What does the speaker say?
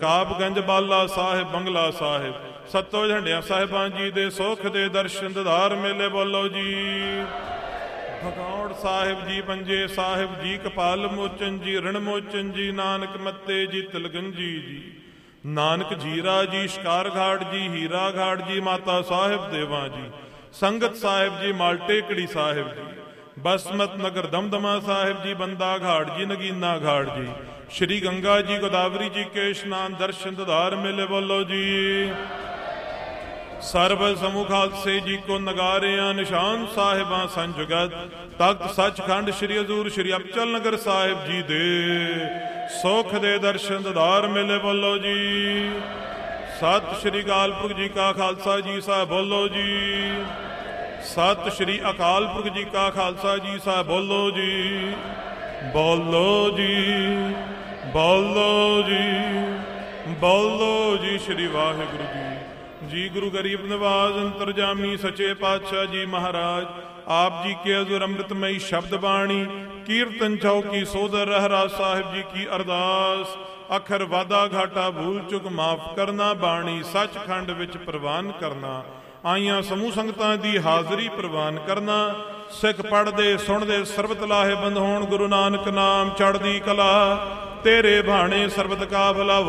ਕਾਬਗੰਜ ਬਾਲਾ ਸਾਹਿਬ ਬੰਗਲਾ ਸਾਹਿਬ ਸੱਤੋ ਝੰਡਿਆਂ ਸਾਹਿਬਾਂ ਜੀ ਦੇ ਸੁੱਖ ਦੇ ਦਰਸ਼ਨ ਦਿਦਾਰ ਮੇਲੇ ਬੋਲੋ ਜੀ। ਭਗੌੜ ਸਾਹਿਬ ਜੀ ਪੰਜੇ ਸਾਹਿਬ ਜੀ ਕਪਾਲ ਮੋਚਨ ਜੀ ਰਣ ਮੋਚਨ ਜੀ ਨਾਨਕ ਮੱਤੇ ਜੀ ਤਿਲਗੰਜੀ ਜੀ ਨਾਨਕ ਜੀਰਾ ਜੀ ਸ਼ਿਕਾਰ ਘਾਟ ਜੀ ਹੀਰਾ ਘਾਟ ਜੀ ਮਾਤਾ ਸਾਹਿਬ ਦੇਵਾਂ ਜੀ ਸੰਗਤ ਸਾਹਿਬ ਜੀ ਮਾਲਟੇਕੜੀ ਸਾਹਿਬ ਜੀ ਬਸਮਤ ਨਗਰ ਦਮਦਮਾ ਸਾਹਿਬ ਜੀ ਬੰਦਾ ਘਾਟ ਜੀ ਨਗੀਨਾ ਘਾਟ ਜੀ ਸ਼੍ਰੀ ਗੰਗਾ ਜੀ ਗੋਦਾਵਰੀ ਜੀ ਕੇ ਇਸ਼ਨਾਨ ਦਰਸ਼ਨ ਦਿਦਾਰ ਮੇਲੇ ਬੋਲੋ ਜੀ। ਸਰਬ ਸਮੂਹ ਖਾਲਸੇ ਜੀ ਕੋ ਨਗਾਰਿਆਂ ਨਿਸ਼ਾਨ ਸਾਹਿਬਾਂ ਸੰਜੁਗਤ ਤਖਤ ਸੱਚਖੰਡ ਸ਼੍ਰੀ ਹਜ਼ੂਰ ਸ਼੍ਰੀ ਅਬਚਲ ਨਗਰ ਸਾਹਿਬ ਜੀ ਦੇ ਸੁਖ ਦੇ ਦਰਸ਼ਨ ਦਿਦਾਰ ਮੇਲੇ ਬੋਲੋ ਜੀ। ਸਤਿ ਸ਼੍ਰੀ ਅਕਾਲ ਪੁਰਖ ਜੀ ਕਾ ਖਾਲਸਾ ਜੀ ਸਾਹਿਬ ਬੋਲੋ ਜੀ। ਸਤਿ ਸ਼੍ਰੀ ਅਕਾਲ ਪੁਰਖ ਜੀ ਕਾ ਖਾਲਸਾ ਜੀ ਸਾਹਿਬ ਬੋਲੋ ਜੀ। ਬੋਲੋ ਜੀ ਬੋਲੋ ਜੀ ਬੋਲੋ ਜੀ। ਸ਼੍ਰੀ ਵਾਹਿਗੁਰੂ ਜੀ ਗੁਰੂ ਗਰੀਬ ਨਿਵਾਜ ਅੰਤਰਜਾਮੀ ਸੱਚੇ ਪਾਤਸ਼ਾਹ ਜੀ ਮਹਾਰਾਜ ਆਪ ਜੀ ਕੇ ਹਜ਼ੂਰ ਅੰਮ੍ਰਿਤਮਈ ਸ਼ਬਦ ਬਾਣੀ ਕੀਰਤਨ ਚੌਕੀ ਸੋਦਰ ਰਹਿਰਾ ਸਾਹਿਬ ਜੀ ਕੀ ਅਰਦਾਸ ਅਖਰ ਵਾਦਾ ਘਾਟਾ ਭੂਲ ਚੁੱਕ ਮਾਫ ਕਰਨਾ ਬਾਣੀ ਸੱਚਖੰਡ ਵਿੱਚ ਪ੍ਰਵਾਨ ਕਰਨਾ ਆਈਆਂ ਸਮੂਹ ਸੰਗਤਾਂ ਦੀ ਹਾਜ਼ਰੀ ਪ੍ਰਵਾਨ ਕਰਨਾ ਸਿੱਖ ਪੜ੍ਹਦੇ ਸੁਣਦੇ ਸਰਬਤ ਲਾਹੇਬੰਦ ਹੋਣ ਗੁਰੂ ਨਾਨਕ ਨਾਮ ਚੜ੍ਹਦੀ ਕਲਾ ਤੇਰੇ ਬਾਣੇ ਸਰਬਤ ਕਾ ਭਲਾ